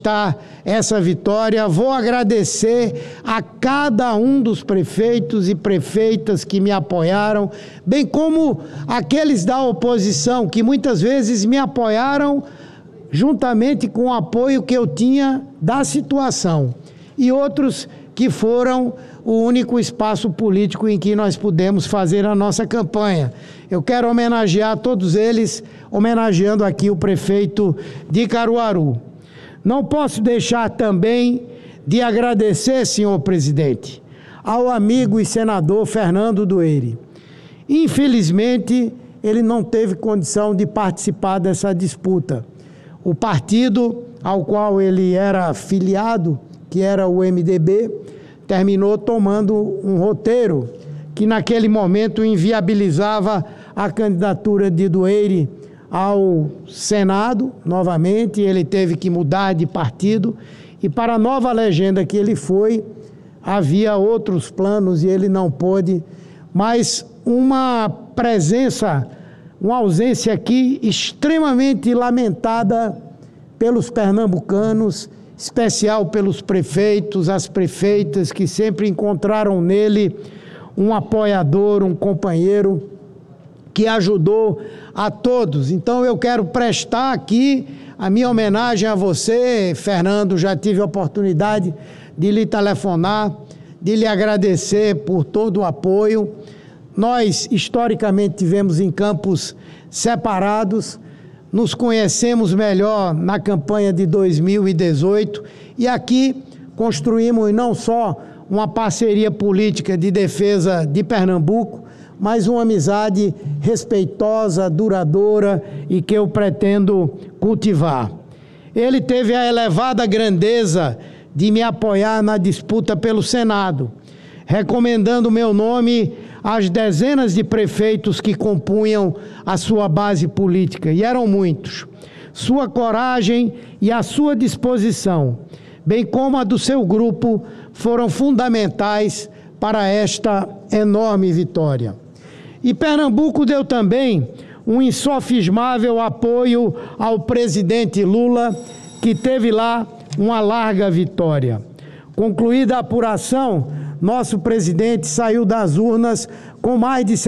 essa vitória. Vou agradecer a cada um dos prefeitos e prefeitas que me apoiaram, bem como aqueles da oposição que muitas vezes me apoiaram juntamente com o apoio que eu tinha da situação, e outros que foram o único espaço político em que nós pudemos fazer a nossa campanha. Eu quero homenagear todos eles, homenageando aqui o prefeito de Caruaru. Não posso deixar também de agradecer, senhor presidente, ao amigo e senador Fernando Dueire. Infelizmente, ele não teve condição de participar dessa disputa. O partido ao qual ele era filiado, que era o MDB, terminou tomando um roteiro que naquele momento inviabilizava a candidatura de Dueire ao Senado, novamente. Ele teve que mudar de partido, e para a nova legenda que ele foi, havia outros planos e ele não pôde, mas uma presença, uma ausência aqui extremamente lamentada pelos pernambucanos, especial pelos prefeitos, as prefeitas que sempre encontraram nele um apoiador, um companheiro que ajudou a todos. Então eu quero prestar aqui a minha homenagem a você, Fernando. Já tive a oportunidade de lhe telefonar, de lhe agradecer por todo o apoio. Nós, historicamente, tivemos em campos separados, nos conhecemos melhor na campanha de 2018 e aqui construímos não só uma parceria política de defesa de Pernambuco, mas uma amizade respeitosa, duradoura e que eu pretendo cultivar. Ele teve a elevada grandeza de me apoiar na disputa pelo Senado, recomendando meu nome às dezenas de prefeitos que compunham a sua base política, e eram muitos. Sua coragem e a sua disposição, bem como a do seu grupo, foram fundamentais para esta enorme vitória. E Pernambuco deu também um insofismável apoio ao presidente Lula, que teve lá uma larga vitória. Concluída a apuração, nosso presidente saiu das urnas com mais de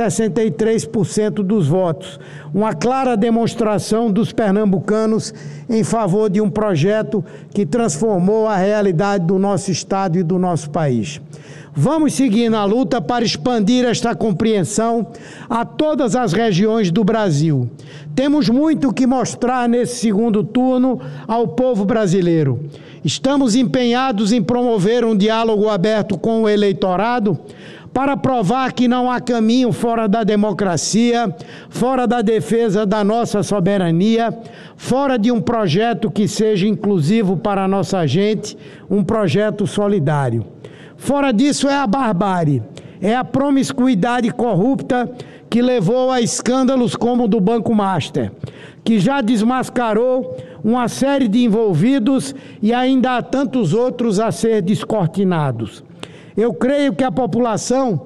63% dos votos, uma clara demonstração dos pernambucanos em favor de um projeto que transformou a realidade do nosso estado e do nosso país. Vamos seguir na luta para expandir esta compreensão a todas as regiões do Brasil. Temos muito que mostrar nesse segundo turno ao povo brasileiro. Estamos empenhados em promover um diálogo aberto com o eleitorado para provar que não há caminho fora da democracia, fora da defesa da nossa soberania, fora de um projeto que seja inclusivo para a nossa gente, um projeto solidário. Fora disso é a barbárie, é a promiscuidade corrupta que levou a escândalos como o do Banco Master, que já desmascarou uma série de envolvidos e ainda há tantos outros a ser descortinados. Eu creio que a população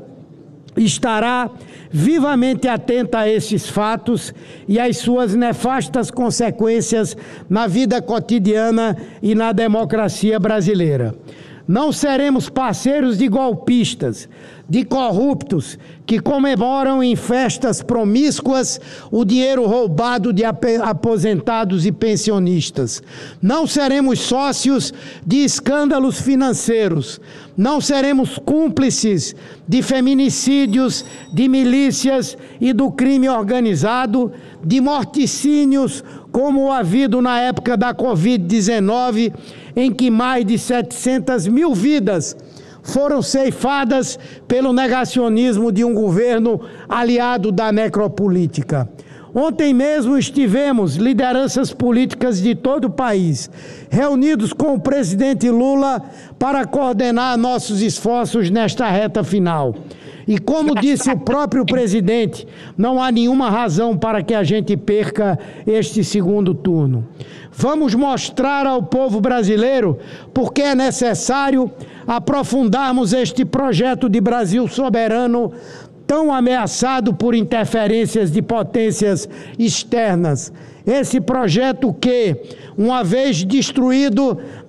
estará vivamente atenta a esses fatos e às suas nefastas consequências na vida cotidiana e na democracia brasileira. Não seremos parceiros de golpistas, de corruptos que comemoram em festas promíscuas o dinheiro roubado de aposentados e pensionistas. Não seremos sócios de escândalos financeiros. Não seremos cúmplices de feminicídios, de milícias e do crime organizado, de morticínios como o havido na época da Covid-19, em que mais de 700 mil vidas foram ceifadas pelo negacionismo de um governo aliado da necropolítica. Ontem mesmo estivemos, lideranças políticas de todo o país, reunidos com o presidente Lula para coordenar nossos esforços nesta reta final. E como disse o próprio presidente, não há nenhuma razão para que a gente perca este segundo turno. Vamos mostrar ao povo brasileiro porque é necessário aprofundarmos este projeto de Brasil soberano tão ameaçado por interferências de potências externas. Esse projeto que, uma vez destruído,